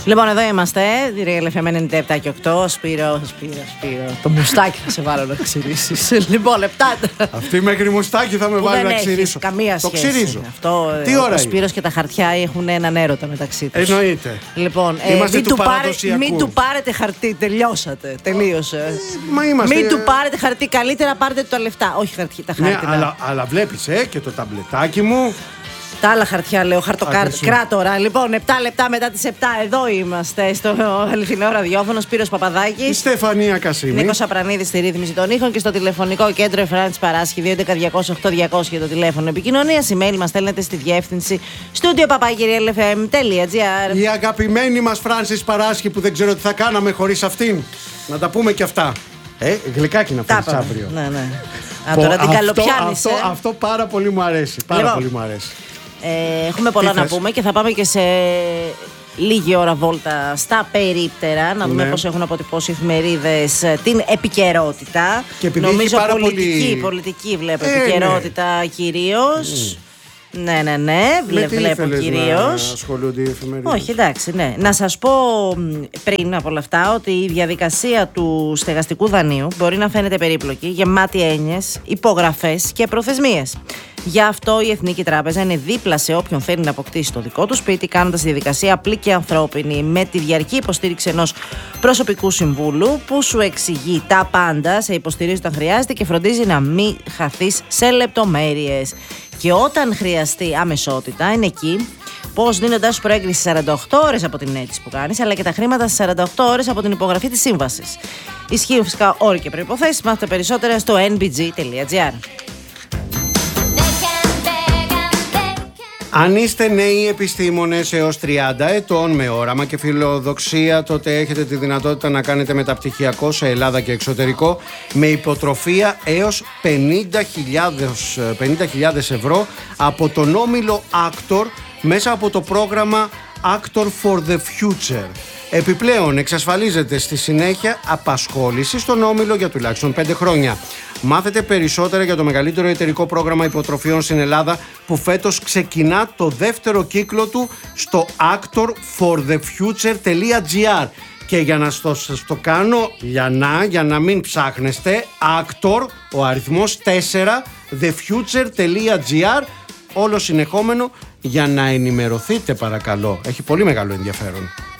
Λοιπόν, εδώ είμαστε. Τη Real FM 97 και 8. Σπύρο. Το μουστάκι θα σε βάλω να ξυρίσεις. Λοιπόν, λεπτά. Αυτή μέχρι μουστάκι θα με βάλει να ξυρίσω. Καμία το σχέση. ξυρίζω. Αυτό, τι ώρα ο Σπύρος και τα χαρτιά έχουν έναν έρωτα μεταξύ τους. Εννοείται. Λοιπόν, μην του πάρετε χαρτί. Τελειώσατε. Τελείωσε. Μα είμαστε... Μην του πάρετε χαρτί. Καλύτερα πάρετε τα λεφτά. Όχι τα χαρτιά. Ναι, αλλά βλέπεις και το ταμπλετάκι μου. Τα άλλα χαρτιά, λέω, χαρτοκάρτι. Κράτορα. Λοιπόν, 7 λεπτά μετά τις 7 εδώ είμαστε στο αληθινό ραδιόφωνο. Σπύρος Παπαδάκης. Η Στεφανία Κασίμη. Νίκος Απρανίδης στη ρύθμιση των ήχων και στο τηλεφωνικό κέντρο Εφράνης Παράσχη 211-200-8200 για το τηλέφωνο επικοινωνίας. Email μας στέλνετε στη διεύθυνση studio@realfm.gr. Η αγαπημένη μας Φράνσις Παράσχη που δεν ξέρω τι θα κάναμε χωρίς αυτήν. Να τα πούμε και αυτά. Γλυκάκι να φέρεις αύριο. Ναι. Τώρα την καλοπιάνεις. Αυτό πάρα πολύ μου αρέσει. Πολύ μου αρέσει. Έχουμε πολλά να πούμε και θα πάμε και σε λίγη ώρα βόλτα στα περίπτερα να δούμε πώς έχουν αποτυπώσει οι εφημερίδες την επικαιρότητα. Νομίζω πολιτική βλέπω επικαιρότητα κυρίως. Ναι. Βλέπω κυρίως. Ασχολούνται οι εφημερίδες. Όχι, εντάξει, ναι. Να σας πω πριν από όλα αυτά ότι η διαδικασία του στεγαστικού δανείου μπορεί να φαίνεται περίπλοκη, γεμάτη έννοιες, υπογραφές και προθεσμίες. Γι' αυτό η Εθνική Τράπεζα είναι δίπλα σε όποιον θέλει να αποκτήσει το δικό του σπίτι, κάνοντας τη διαδικασία απλή και ανθρώπινη, με τη διαρκή υποστήριξη ενός προσωπικού συμβούλου που σου εξηγεί τα πάντα, σε υποστηρίζει όταν χρειάζεται και φροντίζει να μην χαθείς σε λεπτομέρειες. Και όταν χρειαστεί αμεσότητα, είναι εκεί πώς δίνοντάς σου προέγκριση 48 ώρες από την αίτηση που κάνεις, αλλά και τα χρήματα στις 48 ώρες από την υπογραφή της σύμβασης. Ισχύουν φυσικά όροι και προϋποθέσεις. Μάθετε περισσότερα στο nbg.gr. Αν είστε νέοι επιστήμονες έως 30 ετών με όραμα και φιλοδοξία, τότε έχετε τη δυνατότητα να κάνετε μεταπτυχιακό σε Ελλάδα και εξωτερικό με υποτροφία έως 50.000 ευρώ από τον όμιλο Actor μέσα από το πρόγραμμα Actor for the Future. Επιπλέον εξασφαλίζεται στη συνέχεια απασχόληση στον όμιλο για τουλάχιστον 5 χρόνια. Μάθετε περισσότερα για το μεγαλύτερο εταιρικό πρόγραμμα υποτροφιών στην Ελλάδα που φέτος ξεκινά το δεύτερο κύκλο του στο actorforthefuture.gr. Και για να σας το κάνω για να μην ψάχνεστε, Actor, ο αριθμός 4, thefuture.gr, όλο συνεχόμενο για να ενημερωθείτε παρακαλώ. Έχει πολύ μεγάλο ενδιαφέρον.